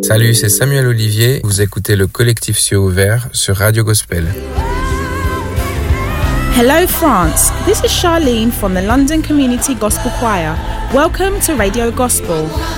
Salut, c'est Samuel Olivier. Vous écoutez le collectif Cieux Ouverts sur Radio Gospel. Hello France, this is Charlene from the London Community Gospel Choir. Welcome to Radio Gospel.